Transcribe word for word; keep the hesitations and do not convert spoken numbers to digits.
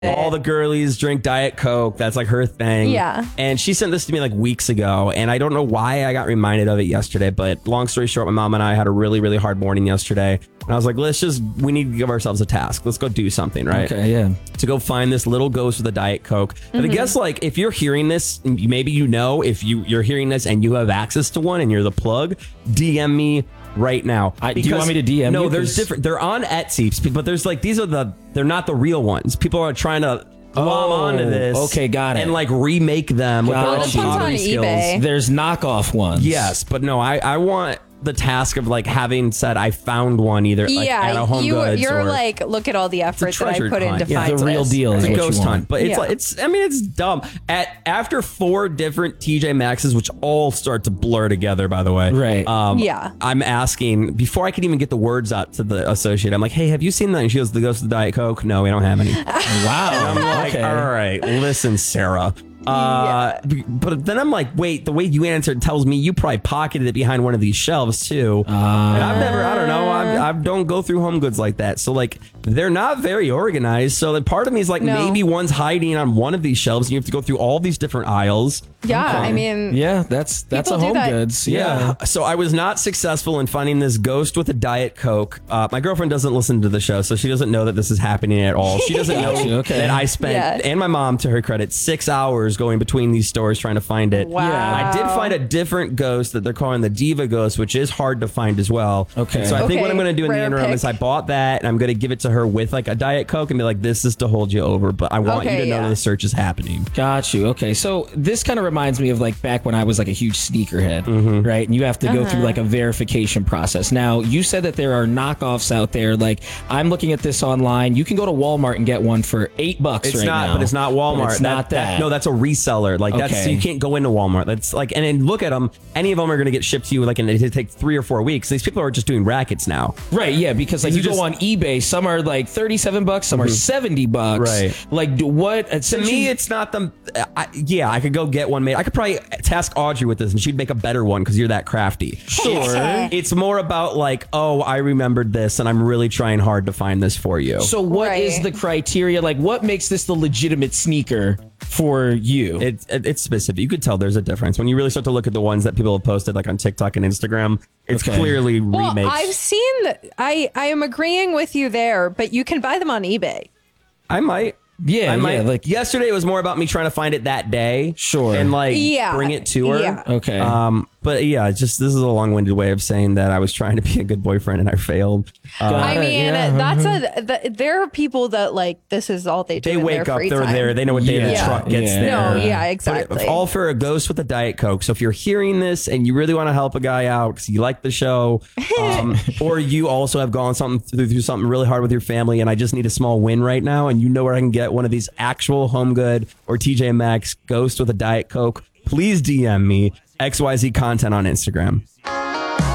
all the girlies drink Diet Coke. That's like her thing. Yeah. And she sent this to me like weeks ago. And I don't know why I got reminded of it yesterday. But long story short, my mom and I had a really, really hard morning yesterday. And I was like, let's just, we need to give ourselves a task. Let's go do something, right? Okay, yeah. To go find this little ghost with a Diet Coke. Mm-hmm. And I guess like if you're hearing this, maybe you know, if you, you're hearing this and you have access to one and you're the plug, D M me right now. I, do you want me to D M no, you? No, there's different. They're on Etsy, but there's like, these are the, they're not the real ones. People are trying to glom oh, onto this. Okay, got it. And like remake them with their Well, own this one's on pottery skills. eBay. There's knockoff ones. Yes, but no, I, I want the task of like having said I found one either like yeah, at a Home you, Goods you're or, like, look at all the effort that I treasure put hunt. into Yeah, find the real this. deal is It's a what ghost you want. hunt, but it's Yeah. like it's. I mean, it's dumb. At after four different T J Maxxes, which all start to blur together. By the way, Right. Um, Yeah. I'm asking before I can even get the words out to the associate. I'm like, hey, have you seen that? And she goes, the ghost of the Diet Coke. No, we don't have any. Wow. I'm like, okay. all right, listen, Sarah. Uh, Yeah. But then I'm like, wait, the way you answered tells me you probably pocketed it behind one of these shelves too. Uh, and I've never, I don't know, I'm, I don't go through Home Goods like that. So like, they're not very organized. So like, part of me is like, No. maybe one's hiding on one of these shelves and you have to go through all these different aisles. Yeah, I mean, Yeah, that's that's a People do Home that. Goods. Yeah. So I was not successful in finding this ghost with a Diet Coke. Uh, my girlfriend doesn't listen to the show, so she doesn't know that this is happening at all. She doesn't know Gotcha, okay. that I spent, Yeah. and my mom, to her credit, six hours going between these stores trying to find it. Wow. Yeah. I did find a different ghost that they're calling the Diva Ghost, which is hard to find as well. Okay. So I think what Okay, I'm going to do in the rare interim pick. is I bought that, and I'm going to give it to her with like a Diet Coke and be like, this is to hold you over, but I want Okay, you to know yeah. that the search is happening. Got you. Okay. So this kind of reminds me of like back when I was like a huge sneakerhead, Mm-hmm. right? And you have to go Uh-huh. through like a verification process. Now, you said that there are knockoffs out there. Like, I'm looking at this online. You can go to Walmart and get one for eight bucks It's right not, now. but it's not Walmart. But it's not that. No, that's a reseller. Like that's Okay. so you can't go into Walmart. That's like, and then look at them. Any of them are going to get shipped to you like, and it take three or four weeks. These people are just doing rackets now. Right, yeah, because like You you, just- go on eBay, some are like thirty-seven bucks, some are seventy bucks. Right. Like, do, what? To me, it's not the. I, yeah, I could go get one made. I could probably task Audrey with this, and she'd make a better one because you're that crafty. sure. It's more about like, oh, I remembered this, and I'm really trying hard to find this for you. So what is Right. the criteria? Like, what makes this the legitimate sneaker for you? It, it, it's specific. You could tell there's a difference when you really start to look at the ones that people have posted, like on TikTok and Instagram. It's Okay. clearly well, remakes. I've seen, I, I am agreeing with you there, but you can buy them on eBay. I might. Yeah, I might. yeah, like- yesterday, it was more about me trying to find it that day. Sure. And like Yeah. bring it to her. Yeah. Okay. Um, but yeah, it's just this is a long-winded way of saying that I was trying to be a good boyfriend and I failed. Uh, I Got it, mean, yeah. that's a, the, there are people that like, this is all they do they in wake their up, free they're time. there, they know what day the Yeah. truck gets Yeah. there. No, yeah, But exactly. it- all for a ghost with a Diet Coke. So if you're hearing this and you really want to help a guy out because you like the show, um, or you also have gone something through, through something really hard with your family, and I just need a small win right now, and you know where I can get one of these actual Home Good or T J Maxx ghost with a Diet Coke, please D M me X Y Z content on Instagram.